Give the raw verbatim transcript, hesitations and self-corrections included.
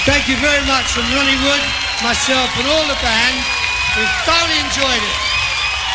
Thank you very much from Ronnie Wood, myself and all the band. We've thoroughly enjoyed it.